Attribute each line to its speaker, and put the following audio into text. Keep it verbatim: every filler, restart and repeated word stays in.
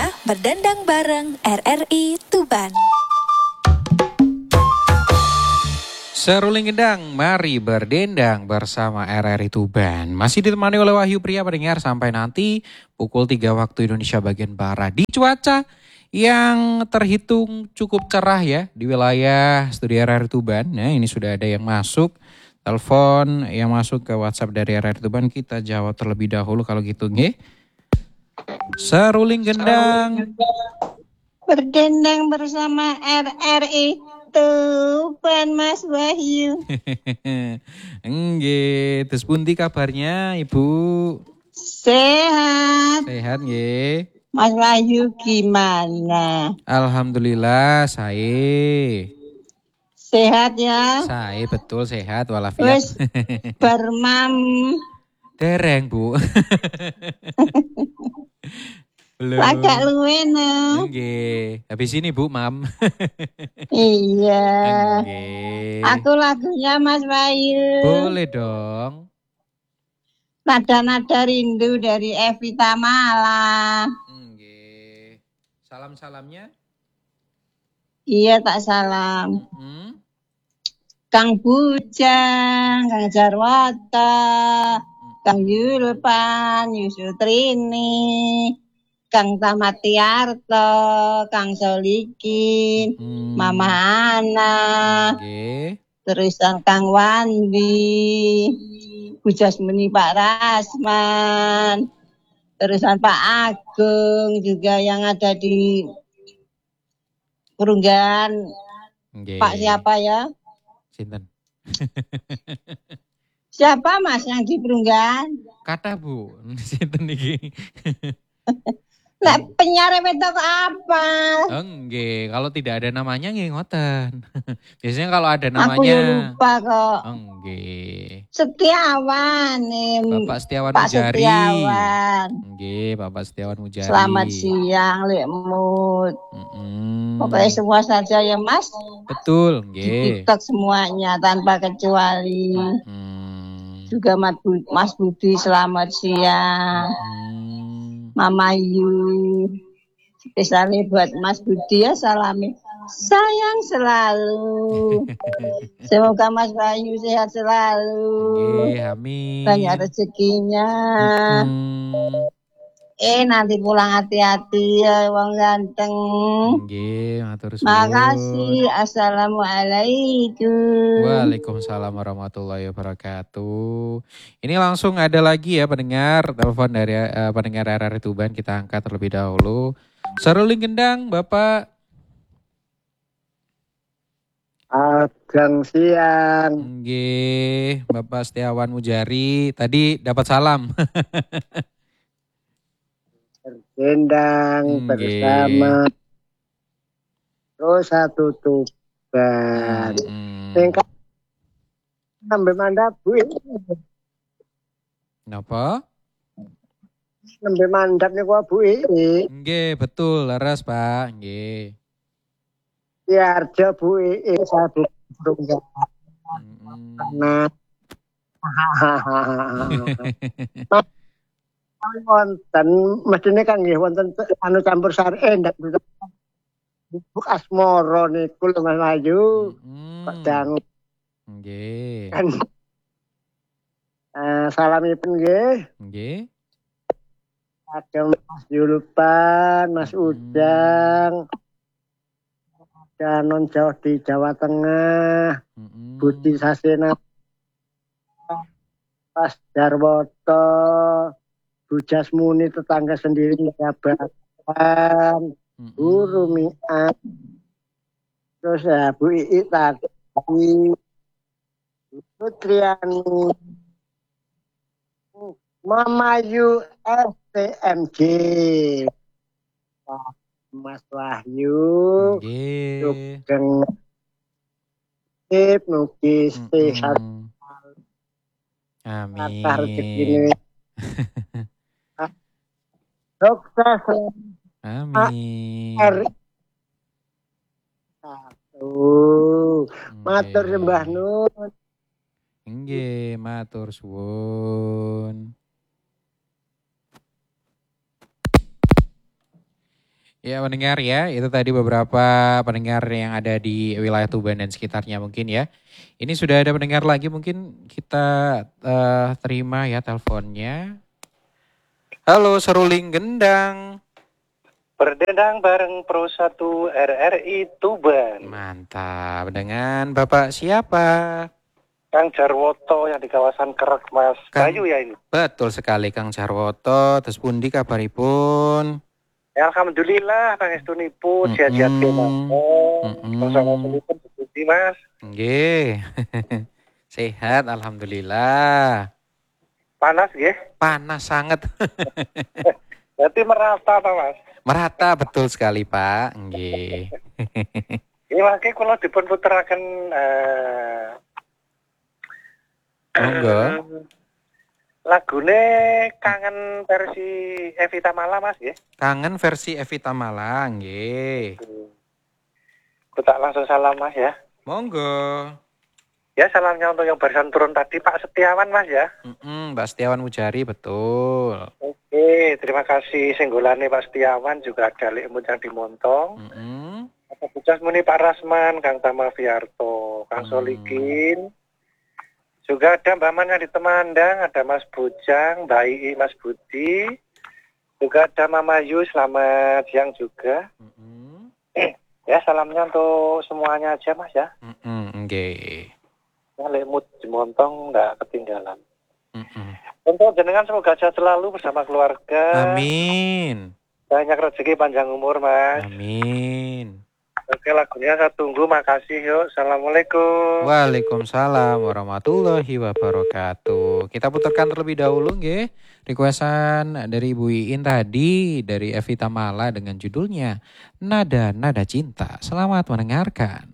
Speaker 1: Saatnya berdendang bareng R R I Tuban.
Speaker 2: Seruling gendang, mari berdendang bersama R R I Tuban. Masih ditemani oleh Wahyu Pria pendengar sampai nanti pukul tiga waktu Indonesia bagian Barat. Di cuaca yang terhitung cukup cerah ya di wilayah studio R R I Tuban. Nah ini sudah ada yang masuk. Telepon yang masuk ke WhatsApp dari R R I Tuban kita jawab terlebih dahulu kalau gitu nggih. Seruling gendang.
Speaker 3: Berdendang bersama R R I Tuban Mas Wahyu.
Speaker 2: Nggih, terus pundi kabarnya Ibu?
Speaker 3: Sehat.
Speaker 2: Sehat nggih.
Speaker 3: Mas Wahyu gimana?
Speaker 2: Alhamdulillah saya.
Speaker 3: Sehat ya?
Speaker 2: Saya betul sehat walafiat.
Speaker 3: Wes bermam.
Speaker 2: Dereng Bu. Belum.
Speaker 3: Agak luwene.
Speaker 2: Nggih. Habis ini Bu, Mam.
Speaker 3: Iya.
Speaker 2: Nggih.
Speaker 3: Aku lagunya Mas Wahyu.
Speaker 2: Boleh dong.
Speaker 3: Nada-nada rindu dari Evita Mala.
Speaker 2: Nggih. Salam-salamnya?
Speaker 3: Iya tak salam.
Speaker 2: Hmm?
Speaker 3: Kang Bujang, Kang Jarwata, Kang Yulpan, Yusutrini, Kang Tamatiarto, Kang Solikin,
Speaker 2: Hmm.
Speaker 3: Mama Ana,
Speaker 2: Nggih.
Speaker 3: terusan Kang Wandi, Bu Jasmini Pak Rasman, terusan Pak Agung juga yang ada di Perunggan.
Speaker 2: Nggih.
Speaker 3: Pak siapa ya?
Speaker 2: Sinten?
Speaker 3: Siapa Mas yang di Perunggan?
Speaker 2: Kata Bu, sinten iki?
Speaker 3: Nah, penyiar itu apa?
Speaker 2: Enggak, kalau tidak ada namanya nggih ngoten. Biasanya kalau ada
Speaker 3: Aku
Speaker 2: namanya.
Speaker 3: ya lupa kok.
Speaker 2: Enggak.
Speaker 3: Setiawan nih.
Speaker 2: Bapak Setiawan
Speaker 3: Pak
Speaker 2: Mujari.
Speaker 3: Setiawan.
Speaker 2: Enggak, Bapak Setiawan Mujari.
Speaker 3: Selamat siang, Lek Mut.
Speaker 2: Mm-mm.
Speaker 3: Pokoknya semua saja ya Mas.
Speaker 2: Betul,
Speaker 3: Di
Speaker 2: enggak.
Speaker 3: TikTok semuanya tanpa kecuali.
Speaker 2: Hmm.
Speaker 3: Juga Mas Budi selamat siang.
Speaker 2: Hmm.
Speaker 3: Mama Yu. Spesialnya buat Mas Budi ya salami. Sayang selalu. Semoga Mas Bayu sehat selalu.
Speaker 2: Nggih, amin.
Speaker 3: Banyak rezekinya.
Speaker 2: Hmm.
Speaker 3: Eh nanti pulang hati-hati ya wong ganteng.
Speaker 2: Nggih, matur suwun.
Speaker 3: Makasih. Assalamualaikum.
Speaker 2: Waalaikumsalam warahmatullahi wabarakatuh. Ini langsung ada lagi ya pendengar telepon dari uh, pendengar R R I Tuban, kita angkat terlebih dahulu. Seruling gendang, Bapak.
Speaker 4: Ageng siang.
Speaker 2: Nggih, Bapak Setiawan Mujari. Tadi dapat salam.
Speaker 4: Berdendang bersama terus satu Tuban. Singkat nembe mandap Bu.
Speaker 2: Napa?
Speaker 4: Nembe mandap niku Bu.
Speaker 2: Nggih, betul, leres Pak. Nggih.
Speaker 4: Ya arjo Bu satu Perunggan. Nah. Wonten mestine kan nggih wonten anu campur sari endak Bu asmara niku lho Mas Ayu. Kok dangu.
Speaker 2: Nggih.
Speaker 4: Kan eh salamipun nggih.
Speaker 2: Nggih.
Speaker 4: Ageng Mas Yulpan, Mas Ujang. Danon jauh di Jawa Tengah.
Speaker 2: Mm-hmm.
Speaker 4: Budi Sasena. Mas Darwoto. Bu Jasmuni tetangga sendiri Jabatan, Bu Rumian, terus ya Bu Ii tadi, Bu Triani, Mama Yu S T M G, Mas Wahyu, Sugeng, Nuki sehat,
Speaker 2: amin.
Speaker 4: Sukses.
Speaker 2: Amin.
Speaker 4: Satu. Matur sembah nuwun.
Speaker 2: Nggih, matur suwun. Ya pendengar ya, itu tadi beberapa pendengar yang ada di wilayah Tuban dan sekitarnya mungkin ya. Ini sudah ada pendengar lagi mungkin kita eh, terima ya teleponnya. Halo Seruling Gendang.
Speaker 5: Berdendang bareng Pro satu R R I Tuban.
Speaker 2: Mantap, dengan Bapak siapa?
Speaker 5: Kang Jarwoto yang di kawasan Kerek Mas.
Speaker 2: Kang-
Speaker 5: Bayu ya ini.
Speaker 2: Betul sekali Kang Jarwoto, terus pundi kabaripun?
Speaker 5: Ya, Alhamdulillah Kang Estunipun
Speaker 2: Mm-mm.
Speaker 5: sehat-sehat Mas. Oh,
Speaker 2: Mm-mm.
Speaker 5: Alhamdulillah begitu Mas.
Speaker 2: Nggih. Sehat alhamdulillah.
Speaker 5: Panas nggih?
Speaker 2: Panas sangat.
Speaker 5: Berarti merata Pak Mas.
Speaker 2: Merata betul sekali Pak. Nggih.
Speaker 5: Ini makanya kalau dipun puteraken eh
Speaker 2: Monggo.
Speaker 5: lagune kangen versi Evita Mala Mas nggih.
Speaker 2: Kangen versi Evita Mala nggih.
Speaker 5: Aku tak langsung salam Mas ya.
Speaker 2: Monggo.
Speaker 5: Ya salamnya untuk yang barusan turun tadi Pak Setiawan Mas ya.
Speaker 2: Mm-mm, Mbak Setiawan Mujari betul.
Speaker 5: Oke, terima kasih senggolane Pak Setiawan, juga ada Lek Mujang di Montong.
Speaker 2: Mm-mm.
Speaker 5: Apa Bucas Muni Pak Rasman, Kang Tama Fiarto, Kang
Speaker 2: Hmm.
Speaker 5: Solikin. Juga ada Mbak Man yang di Temandang, ada Mas Bujang, Mbak Ii, Mas Budi. Juga ada Mama Yu, selamat siang juga.
Speaker 2: Mm-mm.
Speaker 5: Ya, salamnya untuk semuanya aja Mas ya.
Speaker 2: Mm-mm, nggih.
Speaker 5: Ya, Lek Mut di Montong nggak ketinggalan.
Speaker 2: Mm-mm.
Speaker 5: Untuk jenengan semoga sehat selalu bersama keluarga.
Speaker 2: Amin.
Speaker 5: Banyak rezeki panjang umur Mas.
Speaker 2: Amin.
Speaker 5: Oke, lagunya saya tunggu. Makasih yuk. Assalamualaikum.
Speaker 2: Waalaikumsalam warahmatullahi wabarakatuh. Kita putarkan terlebih dahulu nggih requestan dari Ibu Iin tadi dari Evita Mala dengan judulnya Nada Nada Cinta. Selamat mendengarkan.